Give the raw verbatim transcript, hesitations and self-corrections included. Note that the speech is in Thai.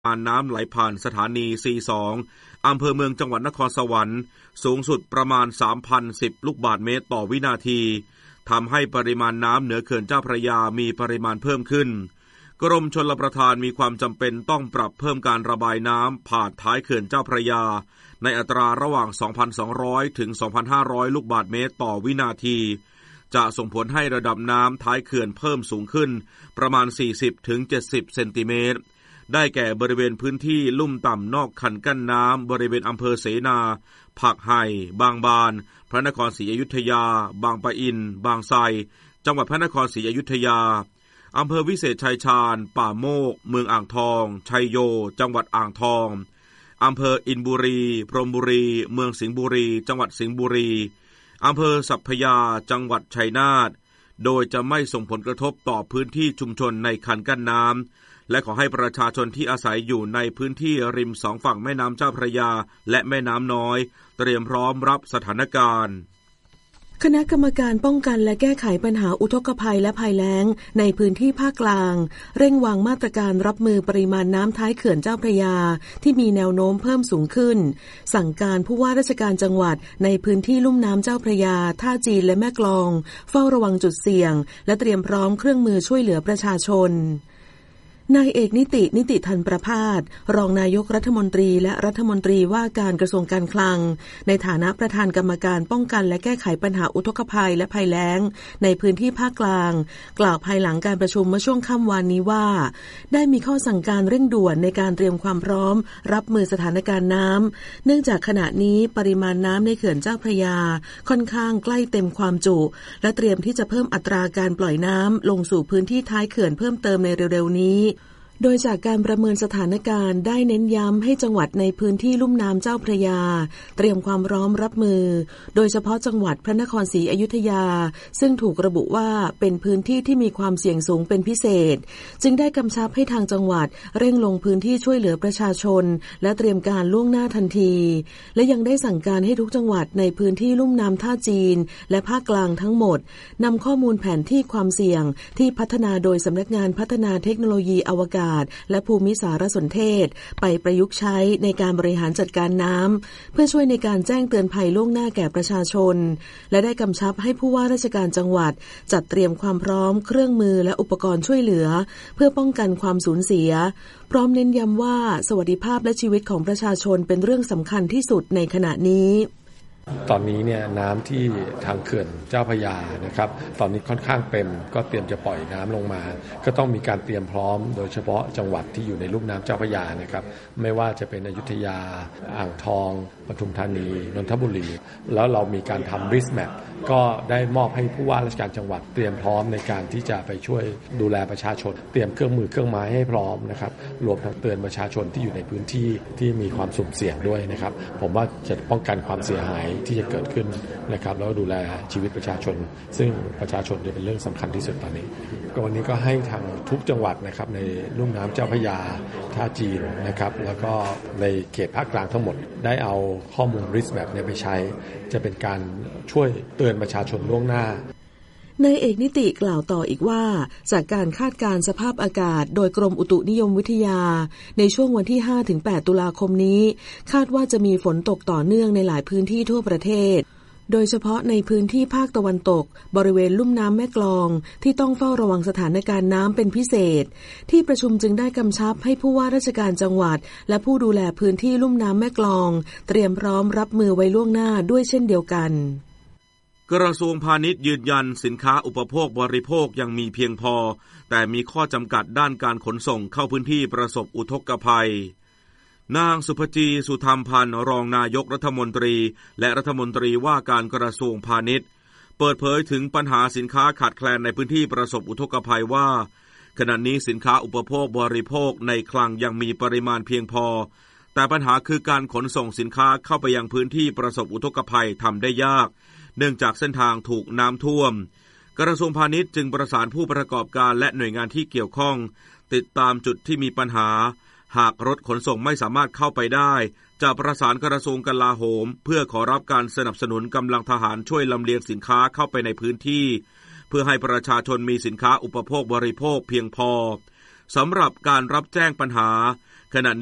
มาณน้ำไหลผ่านสถานี ซี สอง อำเภอเมืองจังหวัดนครสวรรค์สูงสุดประมาณ สามพันสิบ ลูกบาศก์เมตรต่อวินาทีทำให้ปริมาณน้ำเหนือเขื่อนเจ้าพระยามีปริมาณเพิ่มขึ้นกรมชลประทานมีความจำเป็นต้องปรับเพิ่มการระบายน้ำผ่านท้ายเขื่อนเจ้าพระยาในอัตราระหว่าง สองพันสองร้อย ถึง สองพันห้าร้อย ลูกบาศก์เมตรต่อวินาทีจะส่งผลให้ระดับน้ำท้ายเขื่อนเพิ่มสูงขึ้นประมาณ สี่สิบถึงเจ็ดสิบ เซนติเมตรได้แก่บริเวณพื้นที่ลุ่มต่ำนอกคันกั้นน้ำบริเวณอำเภอเสนาผักไห่บางบานพระนครศรีอยุธยาบางปะอินบางไทรจังหวัดพระนครศรีอยุธยาอำเภอวิเศษชัยชาญป่าโมกเมืองอ่างทองชัยโยจังหวัดอ่างทองอำเภออินบุรีพรหมบุรีเมืองสิงห์บุรีจังหวัดสิงห์บุรีอำเภอสัพพยาจังหวัดชัยนาทโดยจะไม่ส่งผลกระทบต่อพื้นที่ชุมชนในคันกั้นน้ำและขอให้ประชาชนที่อาศัยอยู่ในพื้นที่ริมสองฝั่งแม่น้ำเจ้าพระยาและแม่น้ำน้อยเตรียมพร้อมรับสถานการณ์คณะกรรมการป้องกันและแก้ไขปัญหาอุทกภัยและภัยแล้งในพื้นที่ภาคกลางเร่งวางมาตรการรับมือปริมาณน้ำท้ายเขื่อนเจ้าพระยาที่มีแนวโน้มเพิ่มสูงขึ้นสั่งการผู้ว่าราชการจังหวัดในพื้นที่ลุ่มน้ำเจ้าพระยาท่าจีนและแม่กลองเฝ้าระวังจุดเสี่ยงและเตรียมพร้อมเครื่องมือช่วยเหลือประชาชนนายเอกนิตินิติธันประภาสรองนายกรัฐมนตรีและรัฐมนตรีว่าการกระทรวงการคลังในฐานะประธานกรรมการป้องกันและแก้ไขปัญหาอุทกภัยและภัยแล้งในพื้นที่ภาคกลางกล่าวภายหลังการประชุมเมื่อช่วงค่ำวานนี้ว่าได้มีข้อสั่งการเร่งด่วนในการเตรียมความพร้อมรับมือสถานการณ์น้ำเนื่องจากขณะนี้ปริมาณน้ำในเขื่อนเจ้าพระยาค่อนข้างใกล้เต็มความจุและเตรียมที่จะเพิ่มอัตราการปล่อยน้ำลงสู่พื้นที่ท้ายเขื่อนเพิ่มเติมในเร็วๆนี้โดยจากการประเมินสถานการณ์ได้เน้นย้ำให้จังหวัดในพื้นที่ลุ่มน้ำเจ้าพระยาเตรียมความพร้อมรับมือโดยเฉพาะจังหวัดพระนครศรีอยุธยาซึ่งถูกระบุว่าเป็นพื้นที่ที่มีความเสี่ยงสูงเป็นพิเศษจึงได้กำชับให้ทางจังหวัดเร่งลงพื้นที่ช่วยเหลือประชาชนและเตรียมการล่วงหน้าทันทีและยังได้สั่งการให้ทุกจังหวัดในพื้นที่ลุ่มน้ำท่าจีนและภาคกลางทั้งหมดนำข้อมูลแผนที่ความเสี่ยงที่พัฒนาโดยสำนักงานพัฒนาเทคโนโลยีอวกาศและภูมิสารสนเทศไปประยุกต์ใช้ในการบริหารจัดการน้ำเพื่อช่วยในการแจ้งเตือนภัยล่วงหน้าแก่ประชาชนและได้กำชับให้ผู้ว่าราชการจังหวัดจัดเตรียมความพร้อมเครื่องมือและอุปกรณ์ช่วยเหลือเพื่อป้องกันความสูญเสียพร้อมเน้นย้ำว่าสวัสดิภาพและชีวิตของประชาชนเป็นเรื่องสำคัญที่สุดในขณะนี้ตอนนี้เนี่ยน้ำที่ทางเขื่อนเจ้าพระยานะครับตอนนี้ค่อนข้างเต็มก็เตรียมจะปล่อยน้ำลงมาก็ต้องมีการเตรียมพร้อมโดยเฉพาะจังหวัดที่อยู่ในลุ่มน้ำเจ้าพระยานะครับไม่ว่าจะเป็นอยุธยาอ่างทองปทุมธานีนนทบุรีแล้วเรามีการทำ risk map ก็ได้มอบให้ผู้ว่าราชการจังหวัดเตรียมพร้อมในการที่จะไปช่วยดูแลประชาชนเตรียมเครื่องมือเครื่องไม้ให้พร้อมนะครับรวมทั้งเตือนประชาชนที่อยู่ในพื้นที่ที่มีความสุ่มเสี่ยงด้วยนะครับผมว่าจะป้องกันความเสียหายที่จะเกิดขึ้นนะครับแล้วดูแลชีวิตประชาชนซึ่งประชาชนจะเป็นเรื่องสำคัญที่สุดตอนนี้ก็วันนี้ก็ให้ทางทุกจังหวัดนะครับในลุ่มน้ำเจ้าพระยาท่าจีนนะครับแล้วก็ในเขตภาคกลางทั้งหมดได้เอาข้อมูล risk map เนี่ยไปใช้จะเป็นการช่วยเตือนประชาชนล่วงหน้านายเอกนิติกล่าวต่ออีกว่าจากการคาดการณ์สภาพอากาศโดยกรมอุตุนิยมวิทยาในช่วงวันที่ ห้าถึงแปด ตุลาคมนี้คาดว่าจะมีฝนตกต่อเนื่องในหลายพื้นที่ทั่วประเทศโดยเฉพาะในพื้นที่ภาคตะวันตกบริเวณลุ่มน้ำแม่กลองที่ต้องเฝ้าระวังสถานการณ์น้ำเป็นพิเศษที่ประชุมจึงได้กำชับให้ผู้ว่าราชการจังหวัดและผู้ดูแลพื้นที่ลุ่มน้ำแม่กลองเตรียมพร้อมรับมือไว้ล่วงหน้าด้วยเช่นเดียวกันกระทรวงพาณิชย์ยืนยันสินค้าอุปโภคบริโภคยังมีเพียงพอแต่มีข้อจำกัดด้านการขนส่งเข้าพื้นที่ประสบอุทกภัยนางสุภจีสุธรรมพันธ์รองนายกรัฐมนตรีและรัฐมนตรีว่าการกระทรวงพาณิชย์เปิดเผยถึงปัญหาสินค้าขาดแคลนในพื้นที่ประสบอุทกภัยว่าขณะนี้สินค้าอุปโภคบริโภคในคลังยังมีปริมาณเพียงพอแต่ปัญหาคือการขนส่งสินค้าเข้าไปยังพื้นที่ประสบอุทกภัยทำได้ยากเนื่องจากเส้นทางถูกน้ำท่วมกระทรวงพาณิชย์จึงประสานผู้ประกอบการและหน่วยงานที่เกี่ยวข้องติดตามจุดที่มีปัญหาหากรถขนส่งไม่สามารถเข้าไปได้จะประสานกระทรวงกลาโหมเพื่อขอรับการสนับสนุนกำลังทหารช่วยลำเลียงสินค้าเข้าไปในพื้นที่เพื่อให้ประชาชนมีสินค้าอุปโภคบริโภคเพียงพอสำหรับการรับแจ้งปัญหาขณะ